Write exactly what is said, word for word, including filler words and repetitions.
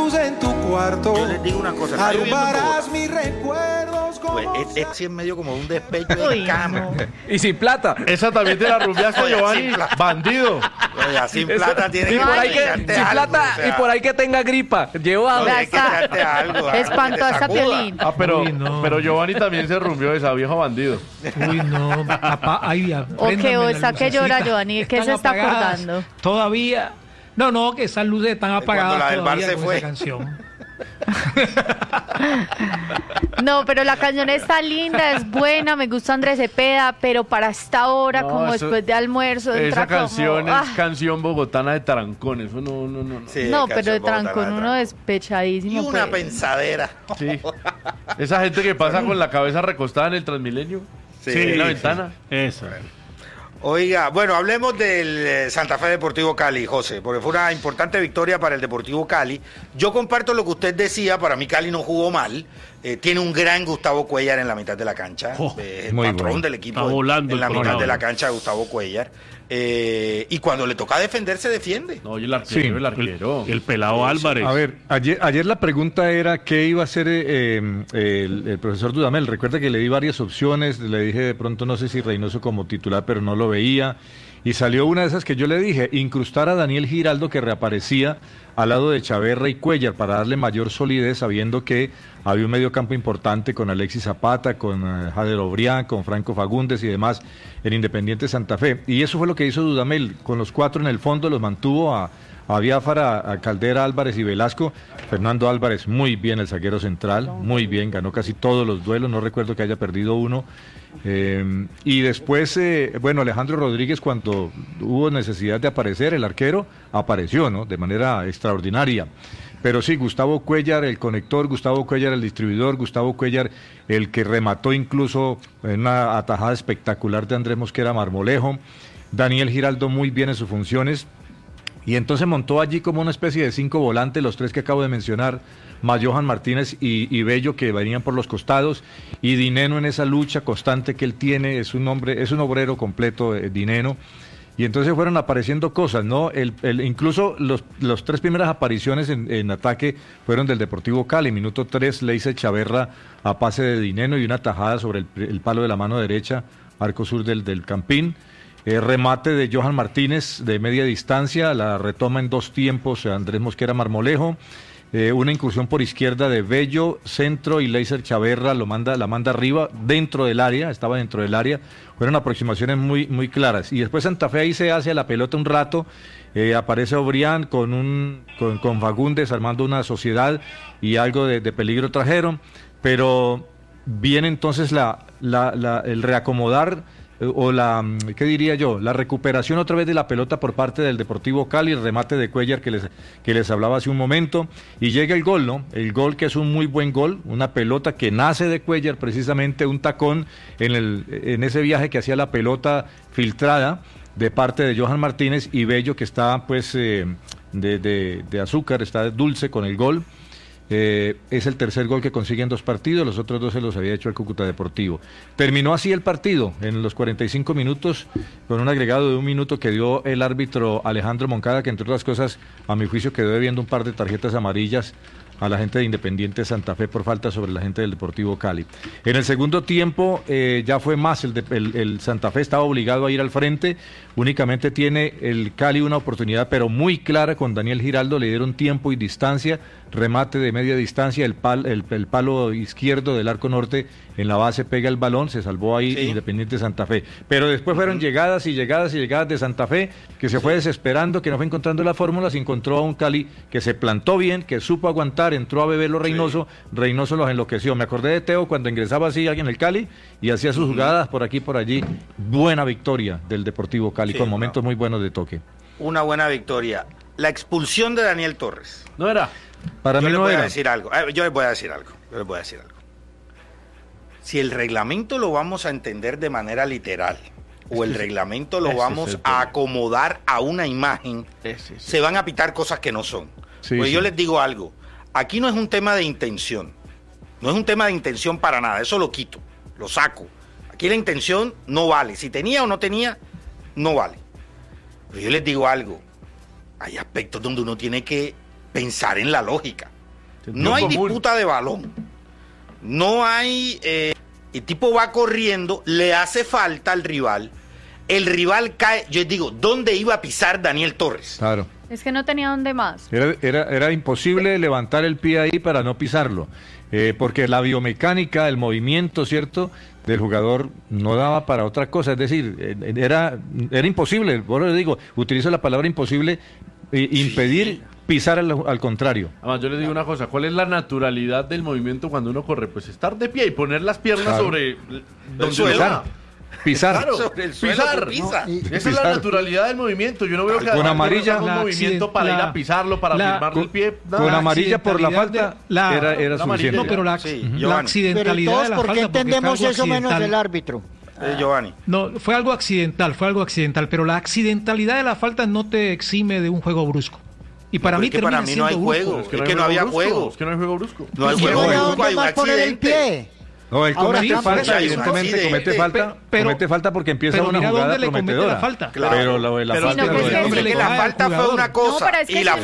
luz en tu cuarto. Yo les digo una cosa. Arrumbarás mis recuerdos como... Pues es, es así en medio como un despecho de Uy, cama. no. Y sin plata. Esa también te la rumbeaste, Oye, Giovanni. sin plata. Bandido. Oye, sin Eso- plata tiene y que por ahí que, echarte sin algo, plata o sea, y por ahí que tenga gripa. Lleva. no, Ya hay que está. echarte algo, algo que Espantó te hasta sacuda. Piolín. Ah, pero, Uy, no. pero Giovanni también se rumbió esa vieja bandido. Uy, no, papá, ay, O que o está que llora, Giovanni. Giovanni, ¿qué se está acordando? Todavía. No, no, que esas luces están cuando apagadas la del bar todavía se con fue. esa canción. No, pero la canción está linda, es buena, me gusta Andrés Cepeda, pero para esta hora, No, como eso- después de almuerzo, entra Esa canción como, ah. es canción bogotana de trancón. Eso no, no, no. no. Sí, No, canción pero de bogotana trancón de uno trancón. despechadísimo. Y una pues. pensadera. Sí. Esa gente que pasa con la cabeza recostada en el Transmilenio. Sí, en la sí. ventana. Eso. Oiga, bueno, hablemos del eh, Santa Fe Deportivo Cali, José, porque fue una importante victoria para el Deportivo Cali. Yo comparto lo que usted decía, para mí Cali no jugó mal. Eh, tiene un gran Gustavo Cuéllar en la mitad de la cancha. Oh, eh, el muy patrón bueno. del equipo Está volando en la el mitad programa. de la cancha, Gustavo Cuéllar. Eh, y cuando le toca defender, se defiende. No, y el arquero, Sí. el arquero. El pelado Álvarez. A ver, ayer, ayer la pregunta era qué iba a hacer eh, eh, el, el profesor Dudamel. Recuerda que le di varias opciones, le dije de pronto no sé si Reynoso como titular, pero no lo veía. Y salió una de esas que yo le dije, incrustar a Daniel Giraldo que reaparecía al lado de Chaverra y Cuéllar para darle mayor solidez, sabiendo que había un mediocampo importante con Alexis Zapata, con uh, Jader Obrián, con Franco Fagundes y demás en Independiente Santa Fe. Y eso fue lo que hizo Dudamel, con los cuatro en el fondo los mantuvo a, a Biafara, a Caldera, Álvarez y Velasco. Fernando Álvarez muy bien, el zaguero central, muy bien, ganó casi todos los duelos, no recuerdo que haya perdido uno. Eh, y después, eh, bueno, Alejandro Rodríguez, cuando hubo necesidad de aparecer, el arquero apareció, ¿no? De manera extraordinaria. Pero sí, Gustavo Cuéllar, el conector, Gustavo Cuéllar, el distribuidor, Gustavo Cuéllar, el que remató incluso en una atajada espectacular de Andrés Mosquera Marmolejo. Daniel Giraldo muy bien en sus funciones. Y entonces montó allí como una especie de cinco volantes, los tres que acabo de mencionar, Mayohan Martínez y, y Bello, que venían por los costados, y Dineno en esa lucha constante que él tiene, es un hombre, es un obrero completo, eh, Dineno. Y entonces fueron apareciendo cosas, ¿no? El, el, incluso los, los tres primeras apariciones en, en ataque fueron del Deportivo Cali. Minuto tres, le hice Chaverra a pase de Dineno y una tajada sobre el, el palo de la mano derecha, arco sur del, del Campín. Eh, remate de Johan Martínez de media distancia, la retoma en dos tiempos Andrés Mosquera Marmolejo. Eh, una incursión por izquierda de Bello, centro, y Leiser Chaverra lo manda, la manda arriba, dentro del área, estaba dentro del área. Fueron aproximaciones muy, muy claras. Y después Santa Fe ahí se hace a la pelota un rato, eh, aparece Obrián con, un, con, con Fagundes armando una sociedad y algo de, de peligro trajeron, pero viene entonces la, la, la, el reacomodar o la, ¿qué diría yo? La recuperación otra vez de la pelota por parte del Deportivo Cali, el remate de Cuéllar que les, que les hablaba hace un momento, y llega el gol, ¿no? El gol que es un muy buen gol, una pelota que nace de Cuéllar, precisamente un tacón en, el, en ese viaje que hacía la pelota filtrada de parte de Johan Martínez, y Bello que está pues eh, de, de, de azúcar, está dulce con el gol. Eh, es el tercer gol que consigue en dos partidos, los otros dos se los había hecho el Cúcuta Deportivo. Terminó así el partido en los cuarenta y cinco minutos con un agregado de un minuto que dio el árbitro Alejandro Moncada, que entre otras cosas a mi juicio quedó debiendo un par de tarjetas amarillas a la gente de Independiente Santa Fe por falta sobre la gente del Deportivo Cali. En el segundo tiempo eh, ya fue más, el, de, el, el Santa Fe estaba obligado a ir al frente, únicamente tiene el Cali una oportunidad pero muy clara con Daniel Giraldo, le dieron tiempo y distancia, remate de media distancia, el, pal, el, el palo izquierdo del arco norte en la base pega el balón, se salvó ahí sí. Independiente Santa Fe, pero después fueron uh-huh. llegadas y llegadas y llegadas de Santa Fe, que se fue desesperando, que no fue encontrando la fórmula, se encontró a un Cali que se plantó bien, que supo aguantar, entró a beberlo Reynoso, sí. Reynoso los enloqueció. Me acordé de Teo cuando ingresaba así alguien en el Cali y hacía sus uh-huh. jugadas por aquí por allí. Buena victoria del Deportivo Cali, sí, con momentos no. muy buenos de toque. Una buena victoria. La expulsión de Daniel Torres. No era. Para yo mí no les voy era. a decir algo. Yo les voy a decir algo. Yo les voy a decir algo. Si el reglamento lo vamos a entender de manera literal o el reglamento lo vamos a acomodar a una imagen, ese, ese. se van a pitar cosas que no son. Sí, pues sí. yo les digo algo. Aquí no es un tema de intención. No es un tema de intención para nada. Eso lo quito, lo saco. Aquí la intención no vale. Si tenía o no tenía, no vale. Pero yo les digo algo. Hay aspectos donde uno tiene que pensar en la lógica. No hay común. disputa de balón. No hay... Eh, el tipo va corriendo, le hace falta al rival. El rival cae. Yo digo, ¿dónde iba a pisar Daniel Torres? Claro. Es que no tenía dónde más. Era, era, era imposible levantar el pie ahí para no pisarlo, eh, porque la biomecánica, el movimiento, ¿cierto?, del jugador no daba para otra cosa. Es decir, eh, era, era imposible, por eso digo, utilizo la palabra imposible, eh, impedir Sí. pisar al, al contrario. Además, yo les digo una cosa, ¿cuál es la naturalidad del movimiento cuando uno corre? Pues estar de pie y poner las piernas Claro. sobre donde suelo. uno va. Pisar. Claro, Sobre el suelo pisar. que pisa. No, y- Esa es Pisar. la naturalidad del movimiento. Yo no veo que Con además amarilla- haga un La movimiento accident- para ir la- a pisarlo, para la- firmarle el pie. nada. Con La amarilla por la accidentalidad falta de- la- era, era la amarilla. suficiente. No, pero la, Sí, la Giovanni. accidentalidad Pero todos, de la ¿por qué falta, porque fue entendemos algo eso menos accidental. el árbitro? Eh, Giovanni. No, fue algo accidental, fue algo accidental, pero la accidentalidad de la falta no te exime de un juego brusco. Y para No, mí es que para termina mí no hay siendo brusco. juego. Es que Es no, que hay no había brusco, juego. Es que no hay juego brusco. No hay ¿Y juego. luego brusco, dónde hay un más poner el accidente. pie? No, él Ahora comete sí, falta, por eso, evidentemente hay un comete accidente. falta, Pero- comete falta porque empieza pero una mira jugada dónde le comete prometedora. la falta. Claro. Pero lo de la Pero falta sí, no, lo pues de- que Hombre, sí. que la Al falta fue jugador. una cosa No, pero es que y la si